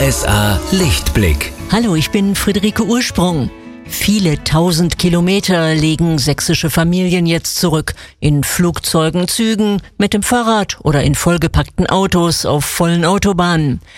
RSA Lichtblick. Hallo, ich bin Friederike Ursprung. Viele 1000 Kilometer legen sächsische Familien jetzt zurück. In Flugzeugen, Zügen, mit dem Fahrrad oder in vollgepackten Autos auf vollen Autobahnen.